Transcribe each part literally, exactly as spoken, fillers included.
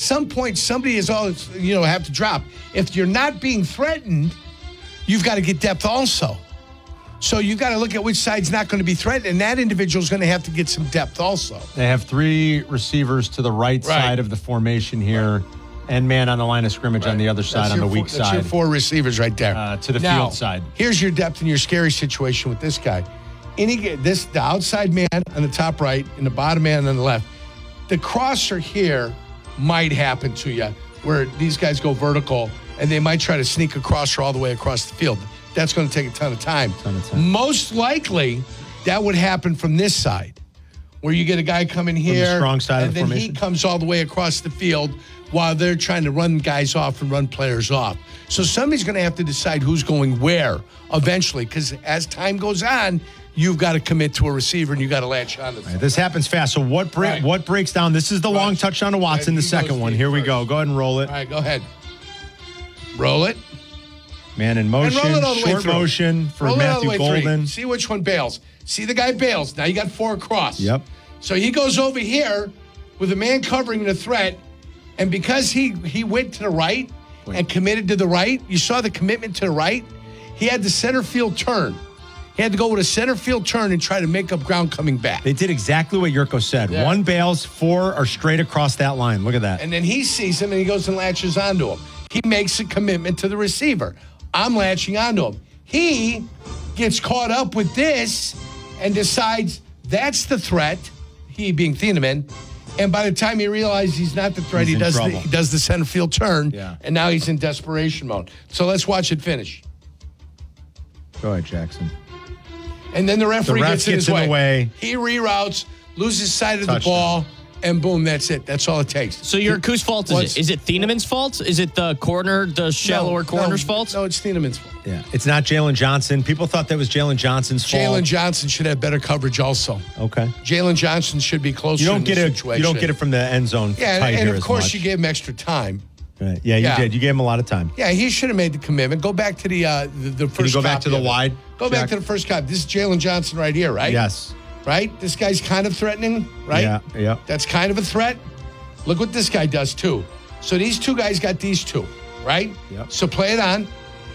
some point, somebody is always, you know, have to drop. If you're not being threatened, you've got to get depth also. So you've got to look at which side's not going to be threatened, and that individual's going to have to get some depth also. They have three receivers to the right, right. side of the formation here, right. and man on the line of scrimmage right. on the other side, on the weak four, side. That's your four receivers right there. Uh, to the now, field side. Here's your depth and your scary situation with this guy. Any this the outside man on the top right and the bottom man on the left. The crosser here might happen to you where these guys go vertical and they might try to sneak a crosser all the way across the field. That's going to take a ton of time. Ton of time. Most likely, that would happen from this side, where you get a guy coming here, from the strong side and of the then formation. he comes all the way across the field while they're trying to run guys off and run players off. So somebody's going to have to decide who's going where eventually, because as time goes on, you've got to commit to a receiver and you got to latch on to right, this happens fast. So what bre- right. what breaks down? This is the Watch. long touchdown to Watson, right, the second one. Here we first. go. Go ahead and roll it. All right, go ahead. Roll it. Man in motion, short motion for roll Matthew Golden. Through. See which one bails. See the guy bails. Now you got four across. Yep. So he goes over here with a man covering the threat, and because he, he went to the right Wait. and committed to the right, you saw the commitment to the right, he had the center field turn. He had to go with a center field turn and try to make up ground coming back. They did exactly what Yurko said. Yeah. One bails, four are straight across that line. Look at that. And then he sees him and he goes and latches onto him. He makes a commitment to the receiver. I'm latching onto him. He gets caught up with this and decides that's the threat, he being Thieneman. And by the time he realizes he's not the threat, he's he does the, trouble. he does the center field turn, yeah. and now he's in desperation mode. So let's watch it finish. Go ahead, Jackson. And then the referee the gets, in his in way. The way. He reroutes, loses sight of Touchdown. the ball, and boom, that's it. That's all it takes. So your whose fault is What's, it? Is it Thieneman's fault? Is it the corner, the shallower no, corner's no, fault? No, it's Thieneman's fault. Yeah, it's not Jalen Johnson. People thought that was Jalen Johnson's fault. Jalen Johnson should have better coverage also. Okay. Jalen Johnson should be closer You don't in get this it. situation. You don't get it from the end zone. Yeah, tight and, here and of as course much. you gave him extra time. Right. Yeah, you Yeah. did. You gave him a lot of time. Yeah, he should have made the commitment. Go back to the uh, the, the first. Can you go back to the of it. wide? Go Jack? back to the first copy. This is Jalen Johnson right here, right? Yes. Right? This guy's kind of threatening, right? Yeah, yeah. That's kind of a threat. Look what this guy does, too. So these two guys got these two, right? Yep. So play it on.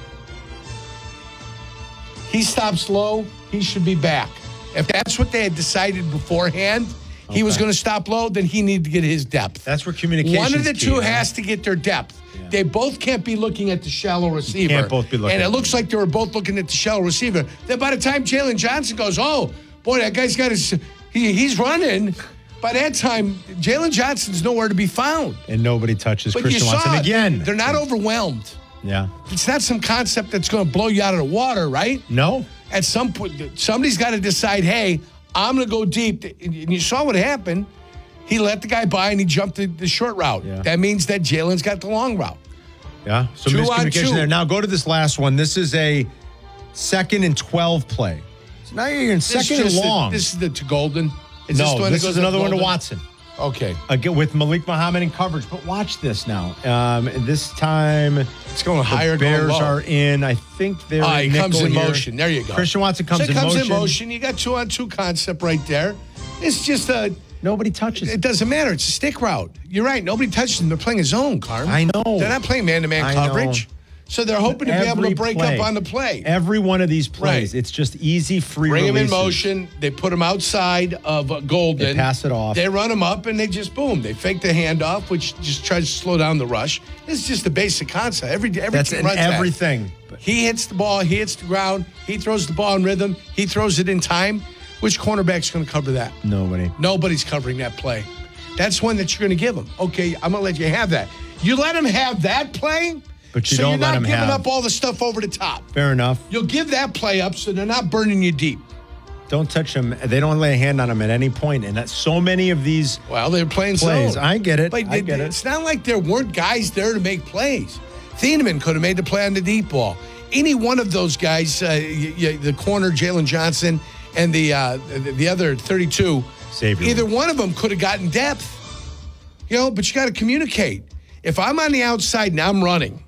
He stops low. He should be back. If that's what they had decided beforehand, okay. he was going to stop low, then he needed to get his depth. That's where communication One of the key, two huh? has to get their depth. Yeah. They both can't be looking at the shallow receiver. You can't both be looking. And it looks like they were both looking at the shallow receiver. Then by the time Jalen Johnson goes, oh, boy, that guy's got his, he, he's running. By that time, Jalen Johnson's nowhere to be found. And nobody touches but Christian you Watson saw, again. They're not overwhelmed. Yeah. It's not some concept that's going to blow you out of the water, right? No. At some point, somebody's got to decide, hey, I'm going to go deep. And you saw what happened. He let the guy by and he jumped the, the short route. Yeah. That means that Jalen's got the long route. Yeah. So two miscommunication there. Now go to this last one. This is a second and twelve play. So now you're in second and long. The, this is the to Golden. Is no, this, the one this that goes is another one to Golden? Watson. Okay. Again, with Malik Muhammad in coverage. But watch this now. Um, this time, it's going higher. The Bears going are in. I think they're. Ah, in he comes in here. motion. There you go. Christian Watson comes, so in, comes motion. in motion. You got two on two concept right there. It's just a. Nobody touches. It doesn't matter. It's a stick route. You're right. Nobody touches them. They're playing a zone, Carm. I know. They're not playing man-to-man I coverage. know. So they're hoping to be able to break play, up on the play. Every one of these plays, right. it's just easy free Bring releases. them in motion. They put them outside of uh, Golden. They pass it off. They run them up, and they just, boom. They fake the handoff, which just tries to slow down the rush. It's just the basic concept. Every, every That's team in runs everything. That. He hits the ball. He hits the ground. He throws the ball in rhythm. He throws it in time. Which cornerback's going to cover that? Nobody. Nobody's covering that play. That's one that you're going to give them. Okay, I'm going to let you have that. You let him have that play, but you so don't you're let not him giving have. up all the stuff over the top. Fair enough. You'll give that play up so they're not burning you deep. Don't touch them. They don't lay a hand on them at any point. And that's so many of these Well, they're playing plays. zone. I get it. But I it, get it. It's not like there weren't guys there to make plays. Thieneman could have made the play on the deep ball. Any one of those guys, uh, y- y- the corner, Jalen Johnson, and the, uh, the the other thirty-two, Xavier. either one of them could have gotten depth. You know, but you got to communicate. If I'm on the outside and I'm running,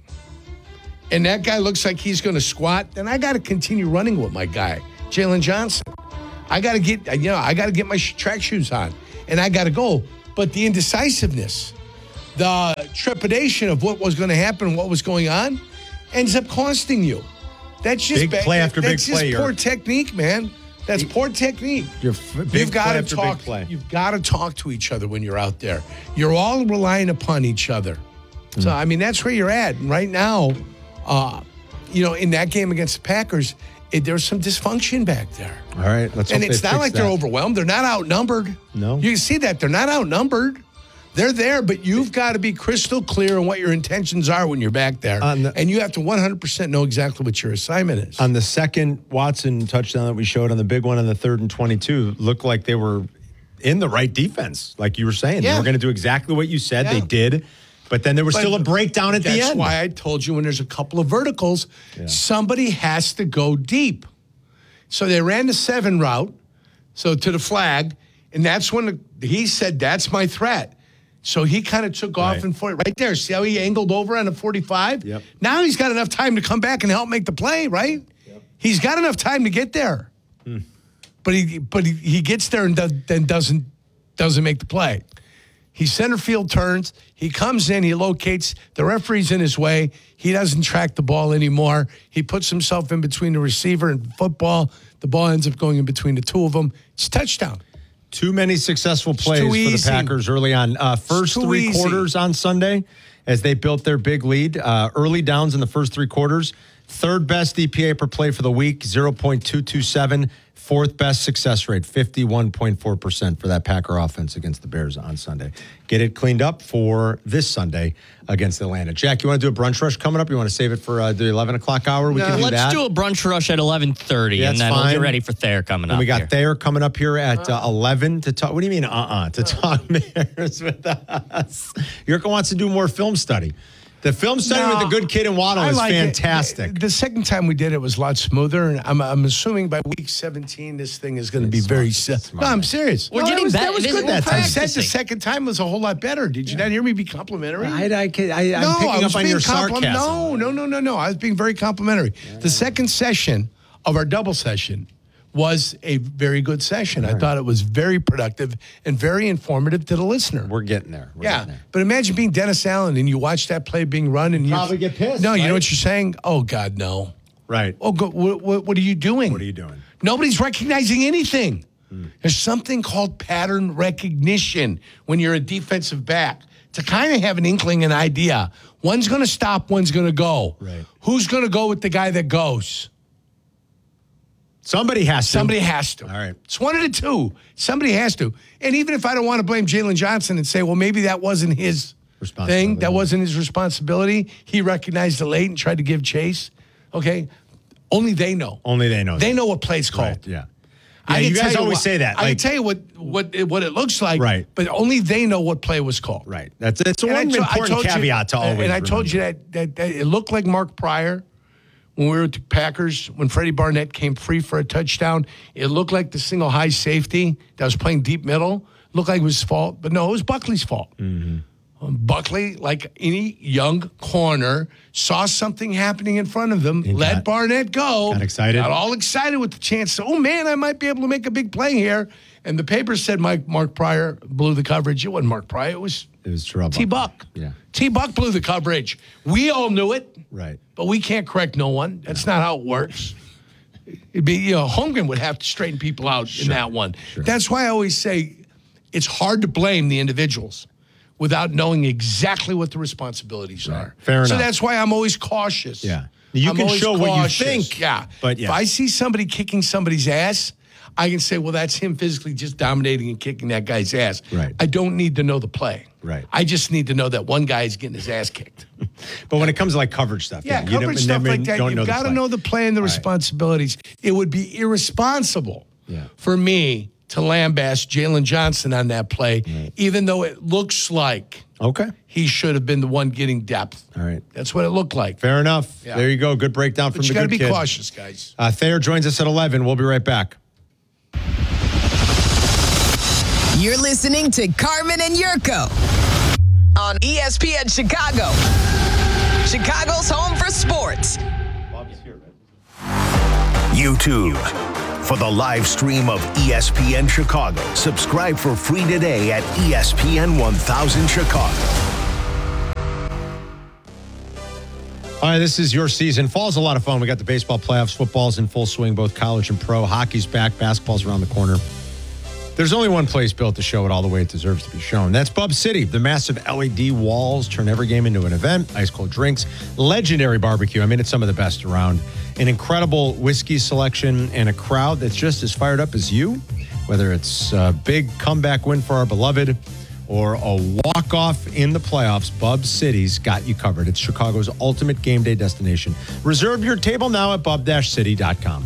and that guy looks like he's going to squat, then I got to continue running with my guy, Jalen Johnson. I got to get, you know, I got to get my sh- track shoes on, and I got to go. But the indecisiveness, the trepidation of what was going to happen, what was going on, ends up costing you. That's just Big bad. play after That's big just play, poor you're- technique, man. That's poor technique. You're f- big You've got play to after talk. big play. You've got to talk to each other when you're out there. You're all relying upon each other. So I mean, that's where you're at And right now. Uh, you know, in that game against the Packers, it, there's some dysfunction back there. All right, let's. And hope it's they not fix like they're that. overwhelmed. They're not outnumbered. No. You can see that. They're not outnumbered. They're there, but you've got to be crystal clear on what your intentions are when you're back there. On the- and you have to one hundred percent know exactly what your assignment is. On the second Watson touchdown that we showed on the big one on the third and twenty-two, looked like they were in the right defense, like you were saying. Yeah. They were going to do exactly what you said. Yeah. They did. But then there was But still a breakdown at the That's end. why I told you when there's a couple of verticals, Yeah. somebody has to go deep. So they ran the seven route, so to the flag, and that's when the, he said, that's my threat. So he kind of took off Right. and for right there. See how he angled over on a forty-five? Yep. Now he's got enough time to come back and help make the play, right? Yep. He's got enough time to get there. Hmm. But he but he, he gets there and does, then doesn't doesn't make the play. He center field turns. He comes in. He locates. The referee's in his way. He doesn't track the ball anymore. He puts himself in between the receiver and football. The ball ends up going in between the two of them. It's a touchdown. Too many successful plays too for the easy. Packers early on. Uh, first too three easy. quarters on Sunday as they built their big lead. Uh, early downs in the first three quarters. Third best E P A per play for the week, zero point two two seven. Fourth best success rate, fifty-one point four percent for that Packer offense against the Bears on Sunday. Get it cleaned up for this Sunday against Atlanta. Jack, you want to do a brunch rush coming up? You want to save it for uh, the eleven o'clock hour? We No. can do Let's that. do a brunch rush at eleven thirty, Yeah, and that's then we'll fine. get ready for Thayer coming And up we got here. Thayer coming up here at uh, eleven to talk. What do you mean, uh-uh, to talk Bears with us? Yurko wants to do more film study. The film study No, with the good kid in Waddle I is like it. fantastic. The second time we did it was a lot smoother, and I'm, I'm assuming by week seventeen this thing is going to be It's very. smart. Se- It's no, I'm smart. serious. We're No, getting that was, better. that was This good is- that we're time. I said the practicing. second time was a whole lot better. Did you not hear me be complimentary? I, I, can- I, I'm no, picking I was up on being your compliment- sarcasm. No, no, no, no, no. I was being very complimentary. The second session of our double session was a very good session. I thought it was very productive and very informative to the listener. We're getting there. We're Yeah, getting there. but imagine being Dennis Allen and you watch that play being run and you probably get pissed, No, you know right? what you're saying? Oh God, no. Right. Oh, go, what, what, what are you doing? What are you doing? Nobody's recognizing anything. There's something called pattern recognition when you're a defensive back to kind of have an inkling, an idea. One's going to stop, one's going to go. Right. Who's going to go with the guy that goes? Somebody has to. Somebody has to. All right. It's one of the two. Somebody has to. And even if I don't want to blame Jalen Johnson and say, well, maybe that wasn't his thing, that wasn't his responsibility. He recognized it late and tried to give chase. Okay. Only they know. Only they know. They that. know what play's called. Right, yeah. I Yeah, can you guys tell always what- say that. I can like- tell you what what it, what it looks like, Right. but only they know what play was called. Right. That's it's one And I to- I important told you- caveat to always. And I told you remember. that, that, that it looked like Mark Pryor when we were at the Packers, when Freddie Barnett came free for a touchdown. It looked like the single high safety that was playing deep middle. Looked like it was his fault, but no, it was Buckley's fault. Mm-hmm. Um, Buckley, like any young corner, saw something happening in front of them, And let got- Barnett go. got excited. Got all excited with the chance. Oh, man, I might be able to make a big play here. And the paper said Mike, Mark Pryor blew the coverage. It wasn't Mark Pryor. It was It was trouble. T-Buck. Yeah. T-Buck blew the coverage. We all knew it, Right. but we can't correct no one. That's not how it works. It'd be, you know, Holmgren would have to straighten people out in that one. Sure. That's why I always say it's hard to blame the individuals without knowing exactly what the responsibilities are. Fair so enough. that's why I'm always cautious. Yeah. You I'm can always show what you cautious. think, Yeah. but yeah. If I see somebody kicking somebody's ass, I can say, well, that's him physically just dominating and kicking that guy's ass. Right. I don't need to know the play. Right. I just need to know that one guy is getting his ass kicked. But when it comes to like coverage stuff, Yeah, yeah, you coverage never, stuff never like that. don't You've know got the to play. know the play and the Right. responsibilities. It would be irresponsible Yeah. for me to lambaste Jalen Johnson on that play, even though it looks like Okay. he should have been the one getting depth. All right. That's what it looked like. Fair enough. Yeah. There you go. Good breakdown from But you the got to good be kid. cautious, guys. Uh, Thayer joins us at eleven. We'll be right back. You're listening to Carmen and Yurko on E S P N Chicago, Chicago's home for sports. YouTube. For the live stream of E S P N Chicago, subscribe for free today at E S P N one thousand Chicago. All right, this is your season. Fall's a lot of fun. We got the baseball playoffs. Football's in full swing, both college and pro. Hockey's back. Basketball's around the corner. There's only one place built to show it all the way it deserves to be shown. That's Bub City. The massive L E D walls turn every game into an event. Ice cold drinks, legendary barbecue. I mean, it's some of the best around. An incredible whiskey selection and a crowd that's just as fired up as you. Whether it's a big comeback win for our beloved or a walk-off in the playoffs, Bub City's got you covered. It's Chicago's ultimate game day destination. Reserve your table now at bub city dot com.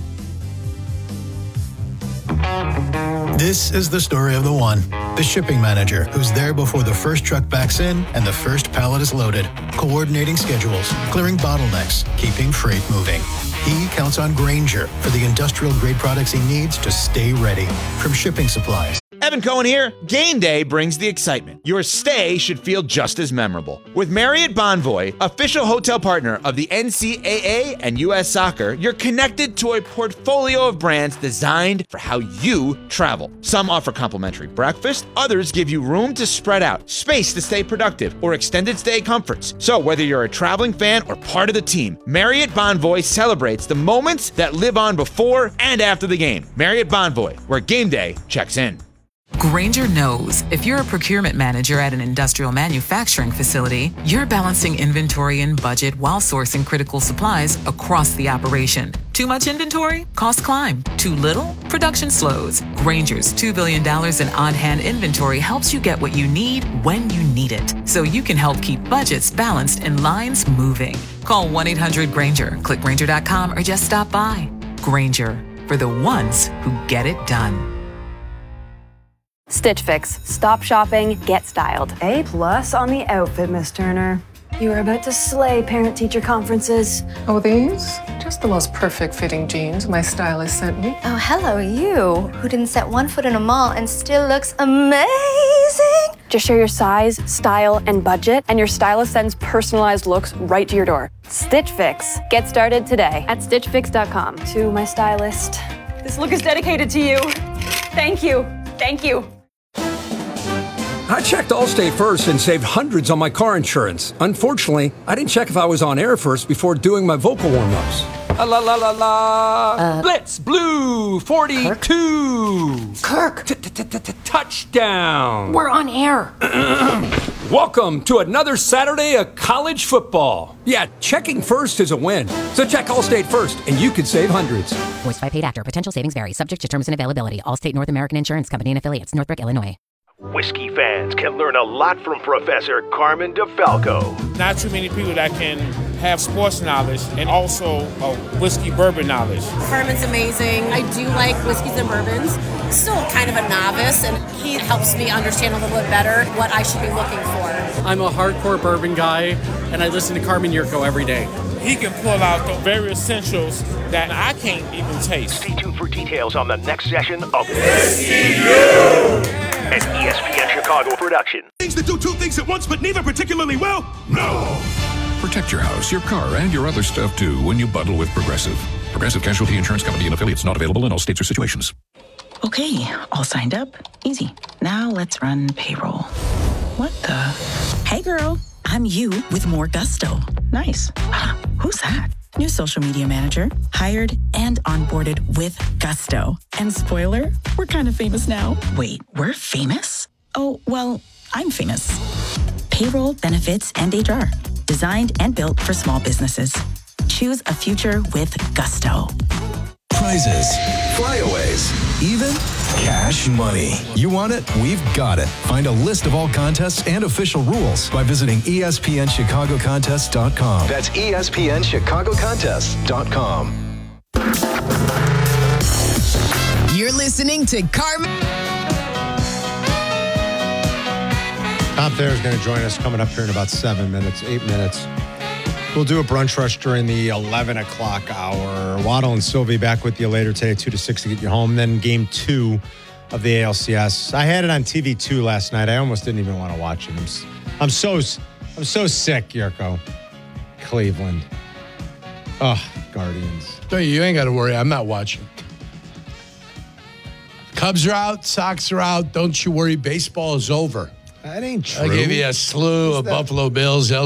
This is the story of the one, the shipping manager who's there before the first truck backs in and the first pallet is loaded, coordinating schedules, clearing bottlenecks, keeping freight moving. He counts on Grainger for the industrial-grade products he needs to stay ready. From shipping supplies. Evan Cohen here. Game day brings the excitement. Your stay should feel just as memorable. With Marriott Bonvoy, official hotel partner of the N C double A and U S Soccer, you're connected to a portfolio of brands designed for how you travel. Some offer complimentary breakfast, others give you room to spread out, space to stay productive, or extended stay comforts. So whether you're a traveling fan or part of the team, Marriott Bonvoy celebrates the moments that live on before and after the game. Marriott Bonvoy, where game day checks in. Grainger knows if you're a procurement manager at an industrial manufacturing facility, you're balancing inventory and budget while sourcing critical supplies across the operation. Too much inventory? Costs climb. Too little? Production slows. Grainger's two billion dollars in on-hand inventory helps you get what you need when you need it, so you can help keep budgets balanced and lines moving. Call one eight hundred Grainger, click Grainger dot com, or just stop by. Grainger, for the ones who get it done. Stitch Fix. Stop shopping, get styled. A plus on the outfit, Miss Turner. You are about to slay parent-teacher conferences. Oh, these? Just the most perfect fitting jeans my stylist sent me. Oh, hello, you, who didn't set one foot in a mall and still looks amazing. Just share your size, style, and budget, and your stylist sends personalized looks right to your door. Stitch Fix. Get started today at stitch fix dot com. To my stylist. This look is dedicated to you. Thank you. Thank you. I checked Allstate first and saved hundreds on my car insurance. Unfortunately, I didn't check if I was on air first before doing my vocal warm-ups. La la la la la. Uh, Blitz Blue forty-two. Kirk. Touchdown. We're on air. Welcome to another Saturday of college football. Yeah, checking first is a win. So check Allstate first, and you could save hundreds. Voiced by paid actor. Potential savings vary. Subject to terms and availability. Allstate North American Insurance Company and affiliates. Northbrook, Illinois. Whiskey fans can learn a lot from Professor Carmen DeFalco. Not too many people that can have sports knowledge and also a whiskey bourbon knowledge. Carmen's amazing. I do like whiskeys and bourbons. Still kind of a novice, and he helps me understand a little bit better what I should be looking for. I'm a hardcore bourbon guy, and I listen to Carmen Yurko every day. He can pull out the very essentials that I can't even taste. Stay tuned for details on the next session of Whiskey U! An E S P N Chicago production. Things that do two things at once, but neither particularly well? No! Protect your house, your car, and your other stuff, too, when you bundle with Progressive. Progressive Casualty Insurance Company and affiliates not available in all states or situations. Okay, all signed up. Easy. Now let's run payroll. What the? Hey, girl. I'm you with more gusto. Nice. Who's that? New social media manager, hired and onboarded with gusto. And spoiler, we're kind of famous now. Wait, we're famous? Oh, well, I'm famous. Payroll, benefits, and H R. Designed and built for small businesses. Choose a future with gusto. Prizes, flyaways, even cash money. You want it? We've got it. Find a list of all contests and official rules by visiting E S P N Chicago Contest dot com. That's E S P N Chicago Contest dot com. You're listening to Carmen. Tom Thayer is going to join us coming up here in about seven minutes, eight minutes. We'll do a brunch rush during the eleven o'clock hour. Waddle and Sylvie back with you later today, two to six to get you home. Then game two of the A L C S. I had it on T V two last night. I almost didn't even want to watch it. I'm, I'm so I'm so sick, Yurko. Cleveland. Oh, Guardians. No, you ain't got to worry. I'm not watching. Cubs are out. Sox are out. Don't you worry. Baseball is over. That ain't true. I'll give you a slew of Buffalo Bills.